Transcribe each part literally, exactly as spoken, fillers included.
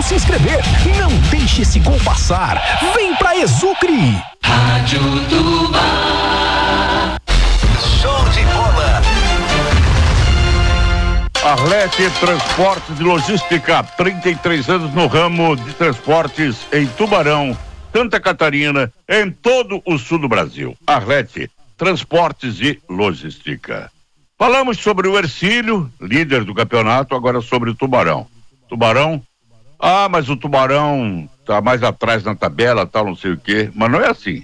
se inscrever. Não deixe esse gol passar. Vem pra Exucre. Rádio Tubá. Show de bola. Arlete Transportes e Logística, trinta e três anos no ramo de transportes em Tubarão, Santa Catarina, em todo o sul do Brasil. Arlete Transportes e Logística. Falamos sobre o Hercílio, líder do campeonato, agora sobre o Tubarão. Tubarão, ah, mas o Tubarão tá mais atrás na tabela, tal, não sei o quê, mas não é assim.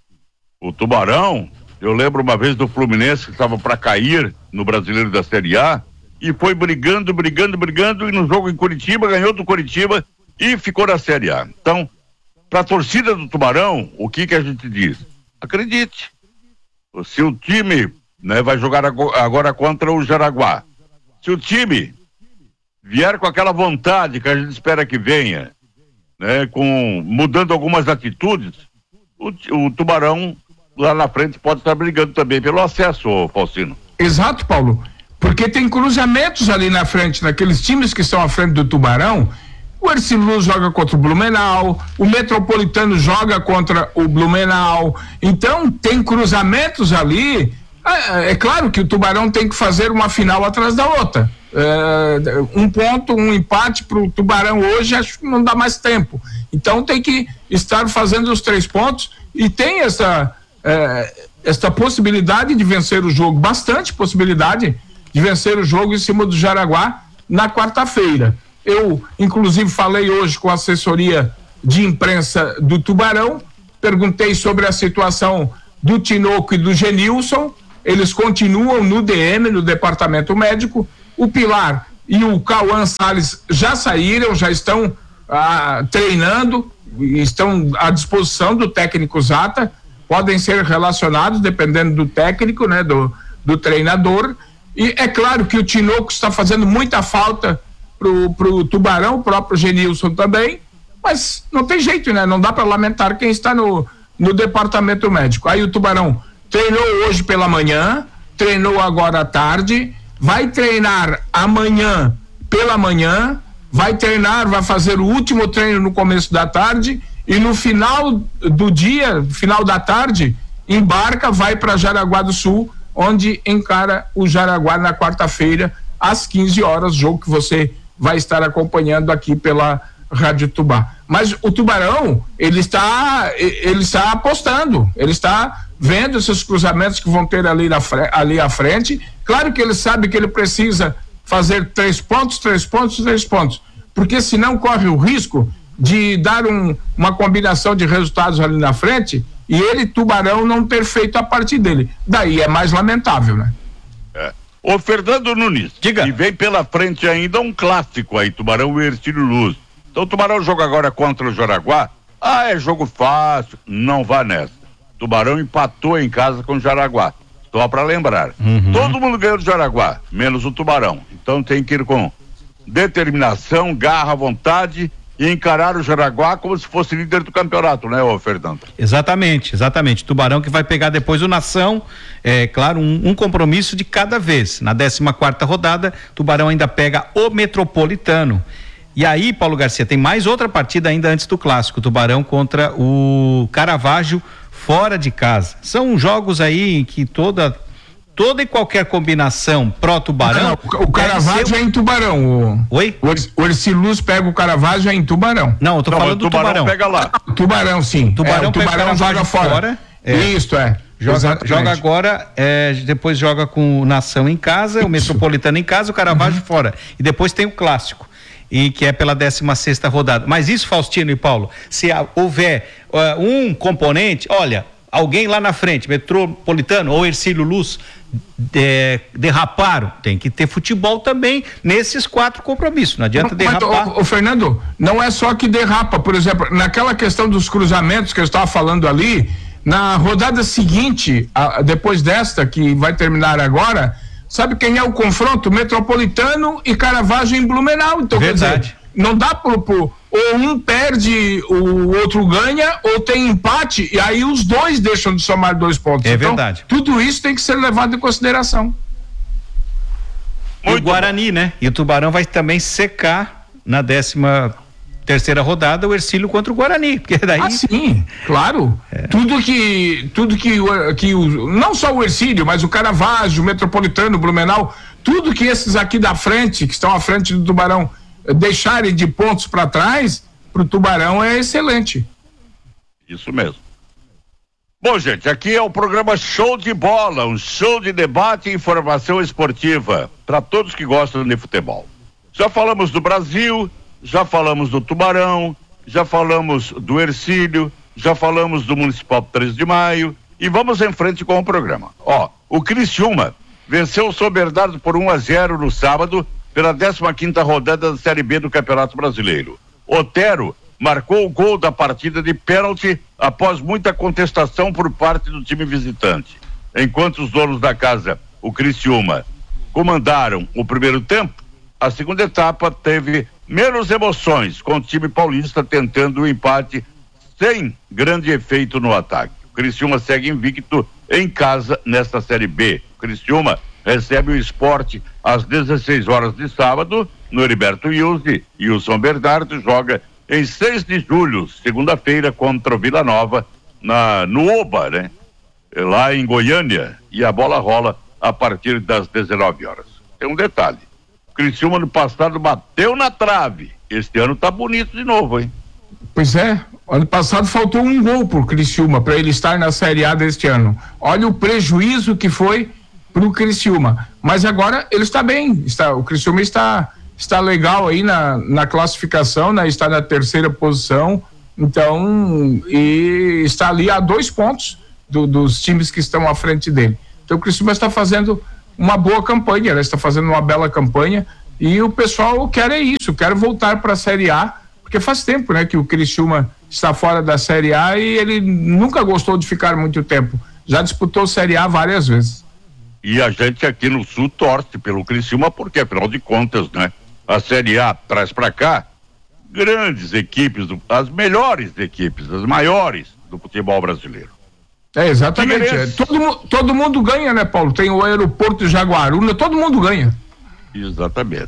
O Tubarão, eu lembro uma vez do Fluminense que estava para cair no Brasileiro da Série A, e foi brigando, brigando, brigando, e no jogo em Curitiba, ganhou do Curitiba e ficou na Série A. Então, para a torcida do Tubarão, o que que a gente diz? Acredite, se o time, né, vai jogar agora contra o Jaraguá, se o time vier com aquela vontade que a gente espera que venha, né, com, mudando algumas atitudes, o, o Tubarão lá na frente pode estar brigando também pelo acesso, Faustino. Exato, Paulo. Porque tem cruzamentos ali na frente, naqueles times que estão à frente do Tubarão. O Hercílio joga contra o Blumenau, o Metropolitano joga contra o Blumenau. Então, tem cruzamentos ali. É, é claro que o Tubarão tem que fazer uma final atrás da outra. É, um ponto, um empate para o Tubarão hoje, acho que não dá mais tempo. Então, tem que estar fazendo os três pontos e tem essa, é, essa possibilidade de vencer o jogo, bastante possibilidade de vencer o jogo em cima do Jaraguá na quarta-feira. Eu, inclusive, falei hoje com a assessoria de imprensa do Tubarão, perguntei sobre a situação do Tinoco e do Genilson. Eles continuam no D M, no departamento médico. O Pilar e o Cauã Salles já saíram, já estão ah, treinando, estão à disposição do técnico Zata, podem ser relacionados dependendo do técnico, né, do, do treinador. E é claro que o Tinoco está fazendo muita falta pro, pro Tubarão, o próprio Genilson também, mas não tem jeito, né? Não dá para lamentar quem está no, no departamento médico. Aí o Tubarão treinou hoje pela manhã, treinou agora à tarde, vai treinar amanhã pela manhã, vai treinar, vai fazer o último treino no começo da tarde e no final do dia, final da tarde, embarca, vai para Jaraguá do Sul, onde encara o Jaraguá na quarta-feira, às quinze horas, jogo que você vai estar acompanhando aqui pela Rádio Tubá. Mas o Tubarão, ele está, ele está apostando, ele está vendo esses cruzamentos que vão ter ali, na, ali à frente. Claro que ele sabe que ele precisa fazer três pontos, três pontos, três pontos, porque senão corre o risco de dar um, uma combinação de resultados ali na frente e ele, Tubarão, não ter feito a parte dele. Daí é mais lamentável, né? É. Ô Fernando Nunes, diga. E vem pela frente ainda um clássico aí, Tubarão e Hercílio Luz. Então o Tubarão joga agora contra o Jaraguá. Ah, é jogo fácil. Não vá nessa. Tubarão empatou em casa com o Jaraguá. Só para lembrar. Uhum. Todo mundo ganhou do Jaraguá, menos o Tubarão. Então tem que ir com determinação, garra, vontade e encarar o Jaraguá como se fosse líder do campeonato, né, ô Fernando? Exatamente, exatamente. Tubarão que vai pegar depois o Nação, é claro, um, um compromisso de cada vez. Na décima quarta rodada, Tubarão ainda pega o Metropolitano. E aí, Paulo Garcia, tem mais outra partida ainda antes do clássico, Tubarão contra o Caravaggio fora de casa. São jogos aí em que toda toda e qualquer combinação pró-Tubarão... Não, o Caravaggio um... é em Tubarão. O... Oi? O Hercílio pega o Caravaggio é em Tubarão. Não, eu tô Não, falando do Tubarão. Tubarão. Pega lá. Tubarão, sim. Tubarão, é, o Tubarão joga fora. fora é. Isso, é. Joga, joga agora, é, depois joga com o Nação em casa, Isso. o Metropolitano em casa, o Caravaggio uhum. fora. E depois tem o clássico, e que é pela décima sexta rodada. Mas isso, Faustino e Paulo, se houver uh, um componente, olha, alguém lá na frente, Metropolitano ou Hercílio Luz, de, derraparam, tem que ter futebol também nesses quatro compromissos, não adianta mas, derrapar. O, o Fernando, não é só que derrapa, por exemplo, naquela questão dos cruzamentos que eu estava falando ali, na rodada seguinte, a, depois desta que vai terminar agora, sabe quem é o confronto? Metropolitano e Caravaggio em Blumenau. Então, verdade. Quer dizer, não dá pro, pro ou um perde, o outro ganha, ou tem empate, e aí os dois deixam de somar dois pontos. É então, verdade. Tudo isso tem que ser levado em consideração. E o Guarani, né? E o Tubarão vai também secar na décima terceira rodada, o Hercílio contra o Guarani, porque daí... Ah, sim, claro. É. Tudo que, tudo que, que o, não só o Hercílio, mas o Caravaggio, o Metropolitano, o Blumenau, tudo que esses aqui da frente, que estão à frente do Tubarão, deixarem de pontos para trás, pro Tubarão é excelente. Isso mesmo. Bom, gente, aqui é o programa Show de Bola, um show de debate e informação esportiva para todos que gostam de futebol. Já falamos do Brasil, já falamos do Tubarão, já falamos do Hercílio, já falamos do Municipal três de maio e vamos em frente com o programa. Ó, o Criciúma venceu o São Bernardo por um a zero no sábado pela décima quinta rodada da Série B do Campeonato Brasileiro. Otero marcou o gol da partida de pênalti após muita contestação por parte do time visitante. Enquanto os donos da casa, o Criciúma, comandaram o primeiro tempo, a segunda etapa teve menos emoções, com o time paulista tentando o empate sem grande efeito no ataque. O Criciúma segue invicto em casa nesta Série B. O Criciúma recebe o Sport às dezesseis horas de sábado no Heriberto Wilson, e o São Bernardo joga em seis de julho, segunda-feira, contra o Vila Nova, na, no Oba, né? Lá em Goiânia, e a bola rola a partir das dezenove horas. Tem um detalhe, o Criciúma no passado bateu na trave, este ano tá bonito de novo, hein? Pois é, ano passado faltou um gol pro Criciúma, para ele estar na Série A deste ano. Olha o prejuízo que foi pro Criciúma, mas agora ele está bem, está, o Criciúma está... está legal aí na, na classificação, né? Está na terceira posição, então, e está ali a dois pontos do, dos times que estão à frente dele. Então o Criciúma está fazendo uma boa campanha, né? Está fazendo uma bela campanha, e o pessoal quer é isso, quer voltar para a Série A, porque faz tempo, né, que o Criciúma está fora da Série A e ele nunca gostou de ficar muito tempo, já disputou Série A várias vezes. E a gente aqui no Sul torce pelo Criciúma, porque afinal de contas, né, a Série A traz para cá grandes equipes, do, as melhores equipes, as maiores do futebol brasileiro. É, exatamente. É, todo, todo mundo ganha, né, Paulo? Tem o aeroporto de Jaguaruna, todo mundo ganha. Exatamente.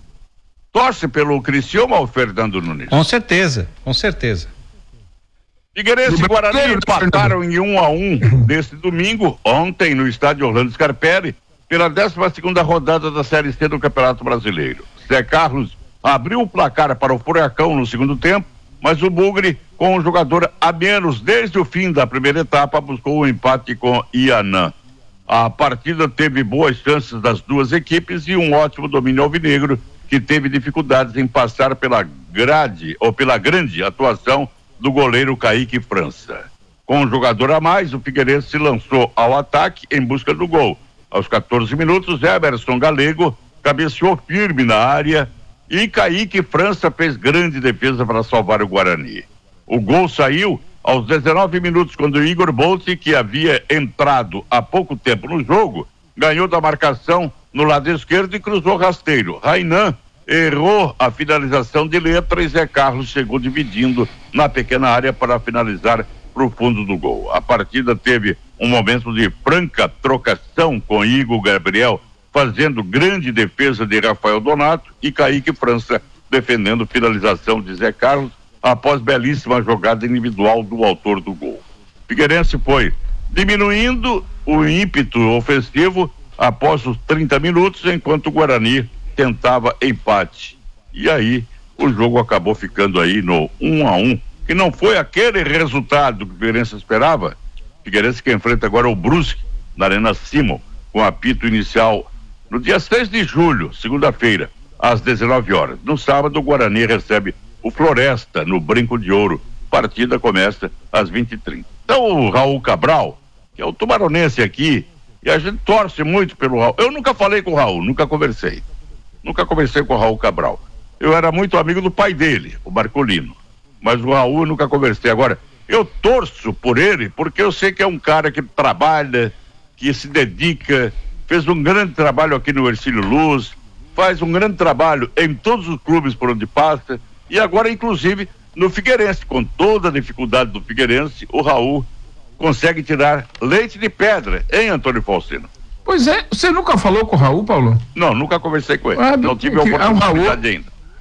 Torce pelo Criciúma ou Fernando Nunes? Com certeza, com certeza. Figueirense e Guarani empataram em um a um neste domingo, ontem no estádio Orlando Scarpelli, pela décima segunda rodada da Série C do Campeonato Brasileiro. Zé Carlos abriu o placar para o Furacão no segundo tempo, mas o Bugre, com um jogador a menos desde o fim da primeira etapa, buscou o empate com Ianã. A partida teve boas chances das duas equipes e um ótimo domínio alvinegro, que teve dificuldades em passar pela grade ou pela grande atuação do goleiro Kaique França. Com um jogador a mais, o Figueirense se lançou ao ataque em busca do gol. Aos quatorze minutos, Emerson Galego cabeceou firme na área e Kaique França fez grande defesa para salvar o Guarani. O gol saiu aos dezenove minutos, quando Igor Bolsi, que havia entrado há pouco tempo no jogo, ganhou da marcação no lado esquerdo e cruzou rasteiro. Rainan errou a finalização de letra e Zé Carlos chegou dividindo na pequena área para finalizar para o fundo do gol. A partida teve um momento de franca trocação, com Igor Gabriel fazendo grande defesa de Rafael Donato e Kaique França defendendo finalização de Zé Carlos após belíssima jogada individual do autor do gol. Figueirense foi diminuindo o ímpeto ofensivo após os trinta minutos, enquanto o Guarani tentava empate. E aí o jogo acabou ficando aí no um a um, que não foi aquele resultado que o Figueirense esperava. Figueirense que enfrenta agora o Brusque na Arena Simon, com apito inicial no dia seis de julho, segunda-feira, às dezenove horas. No sábado, o Guarani recebe o Floresta no Brinco de Ouro. Partida começa às vinte e trinta. Então o Raul Cabral, que é o tubaronense aqui, e a gente torce muito pelo Raul. Eu nunca falei com o Raul, nunca conversei. Nunca conversei com o Raul Cabral. Eu era muito amigo do pai dele, o Marcolino. Mas o Raul eu nunca conversei. Agora, eu torço por ele, porque eu sei que é um cara que trabalha, que se dedica, fez um grande trabalho aqui no Hercílio Luz, faz um grande trabalho em todos os clubes por onde passa, e agora, inclusive, no Figueirense, com toda a dificuldade do Figueirense, o Raul consegue tirar leite de pedra, hein, Antônio Falcino? Pois é, você nunca falou com o Raul, Paulo? Não, nunca conversei com ele, ah, não tive a oportunidade ainda.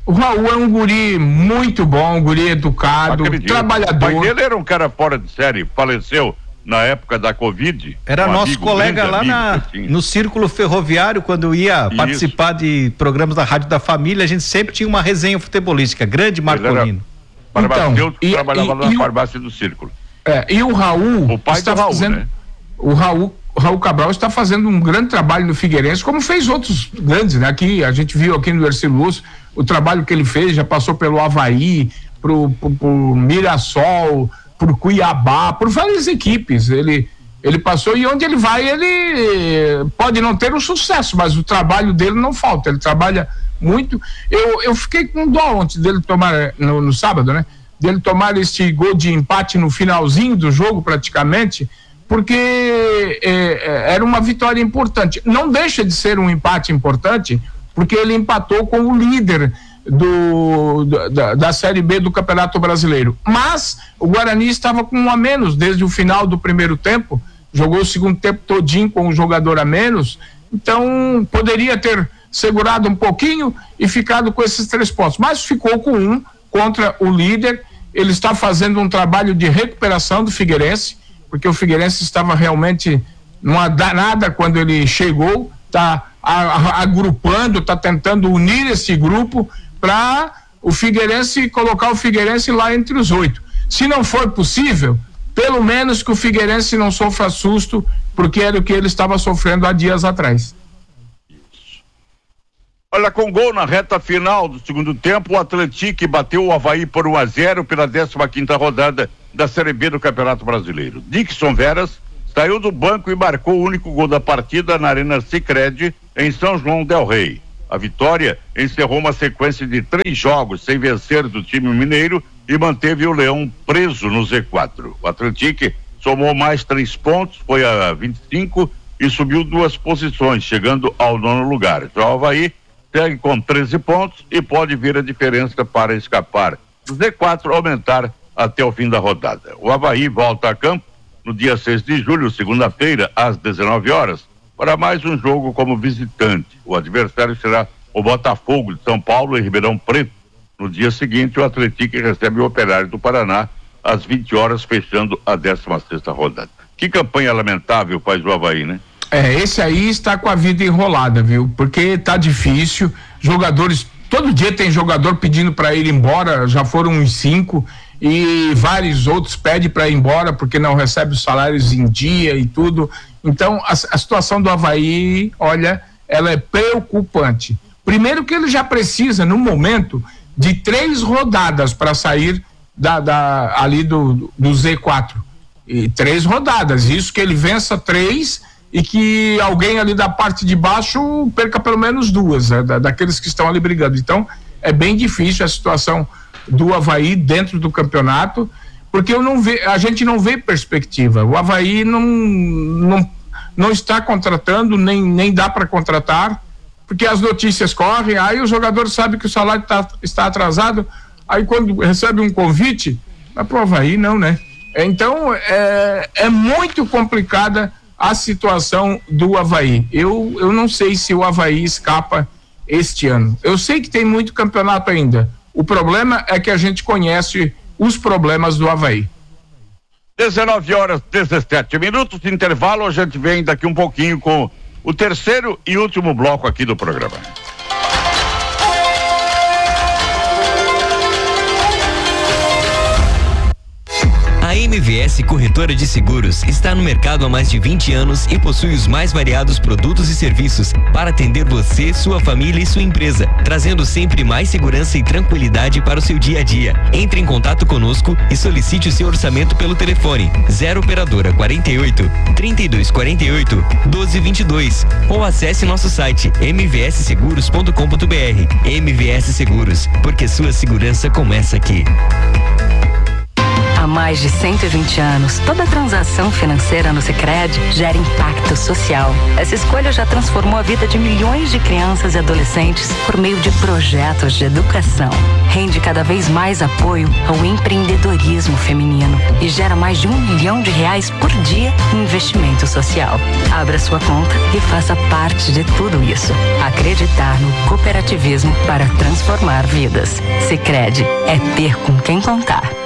O Raul é um guri muito bom, um guri educado, Acredito. trabalhador. O pai dele era um cara fora de série, faleceu na época da Covid. Era um nosso amigo, colega lá amigo, na, assim. no Círculo Ferroviário, quando ia Isso. participar de programas da Rádio da Família, a gente sempre tinha uma resenha futebolística, grande Marcolino. Farmacêutico, Então, e- trabalhava e- na e o- farmácia do Círculo. É, e o Raul O pai está do Raul, fazendo, né? o Raul, o Raul Cabral está fazendo um grande trabalho no Figueirense, como fez outros grandes, né? Aqui, a gente viu aqui no Ercílio Lúcio o trabalho que ele fez, já passou pelo Avaí, pro, pro, pro Mirassol, por Cuiabá, por várias equipes, ele, ele passou, e onde ele vai, ele pode não ter o sucesso, mas o trabalho dele não falta, ele trabalha muito. Eu, eu fiquei com dó ontem dele tomar, no, no sábado, né? Dele tomar este gol de empate no finalzinho do jogo, praticamente, porque é, é, era uma vitória importante. Não deixa de ser um empate importante, porque ele empatou com o líder do, da, da Série B do Campeonato Brasileiro. Mas o Guarani estava com um a menos desde o final do primeiro tempo, jogou o segundo tempo todinho com um jogador a menos, então poderia ter segurado um pouquinho e ficado com esses três pontos, mas ficou com um contra o líder. Ele está fazendo um trabalho de recuperação do Figueirense, porque o Figueirense estava realmente numa danada quando ele chegou, está agrupando, está tentando unir esse grupo para o Figueirense, colocar o Figueirense lá entre os oito. Se não for possível, pelo menos que o Figueirense não sofra susto, porque era o que ele estava sofrendo há dias atrás. Olha, com gol na reta final do segundo tempo, o Atlético bateu o Avaí por um a zero pela décima quinta rodada da Série B do Campeonato Brasileiro. Dixon Veras saiu do banco e marcou o único gol da partida na Arena Sicredi, em São João del Rei. A vitória encerrou uma sequência de três jogos sem vencer do time mineiro e manteve o Leão preso no Z quatro. O Atlético somou mais três pontos, foi a vinte e cinco e subiu duas posições, chegando ao nono lugar. Já o Avaí segue com treze pontos e pode vir a diferença para escapar do Z quatro, aumentar até o fim da rodada. O Avaí volta a campo no dia seis de julho, segunda-feira, às dezenove horas, para mais um jogo como visitante. O adversário será o Botafogo de São Paulo, em Ribeirão Preto. No dia seguinte, o Atlético recebe o Operário do Paraná às vinte horas, fechando a décima sexta rodada. Que campanha lamentável faz o Avaí, né? É, esse aí está com a vida enrolada, viu? Porque tá difícil, jogadores, todo dia tem jogador pedindo para ir embora, já foram uns cinco, e vários outros pedem para ir embora porque não recebe os salários em dia e tudo. Então, a, a situação do Avaí, olha, ela é preocupante. Primeiro que ele já precisa, no momento, de três rodadas para sair da, da, ali do, do Z quatro. E três rodadas, isso que ele vença três e que alguém ali da parte de baixo perca pelo menos duas, né, da, daqueles que estão ali brigando. Então, é bem difícil a situação do Avaí dentro do campeonato, porque eu não ve, a gente não vê perspectiva. O Avaí não, não, não está contratando, nem, nem dá para contratar, porque as notícias correm, aí o jogador sabe que o salário tá, está atrasado, aí quando recebe um convite, mas pro Avaí não, né? Então, é, é muito complicada a situação do Avaí. Eu, eu não sei se o Avaí escapa este ano. Eu sei que tem muito campeonato ainda. O problema é que a gente conhece os problemas do Avaí. dezenove horas, dezessete minutos de intervalo. A gente vem daqui um pouquinho com o terceiro e último bloco aqui do programa. A M V S Corretora de Seguros está no mercado há mais de vinte anos e possui os mais variados produtos e serviços para atender você, sua família e sua empresa, trazendo sempre mais segurança e tranquilidade para o seu dia a dia. Entre em contato conosco e solicite o seu orçamento pelo telefone zero operadora quarenta e oito, trinta e dois quarenta e oito, doze vinte e dois ou acesse nosso site m v s seguros ponto com ponto b r. M V S Seguros, porque sua segurança começa aqui. A Há mais de cento e vinte anos, toda transação financeira no Sicredi gera impacto social. Essa escolha já transformou a vida de milhões de crianças e adolescentes por meio de projetos de educação. Rende cada vez mais apoio ao empreendedorismo feminino e gera mais de um milhão de reais por dia em investimento social. Abra sua conta e faça parte de tudo isso. Acreditar no cooperativismo para transformar vidas. Sicredi é ter com quem contar.